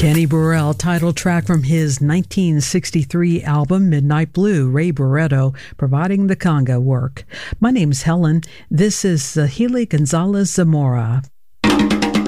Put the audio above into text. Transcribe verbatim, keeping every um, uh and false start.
Kenny Burrell, title track from his nineteen sixty-three album Midnight Blue, Ray Barretto providing the conga work. My name's Helen. This is Zahili Gonzalez Zamora.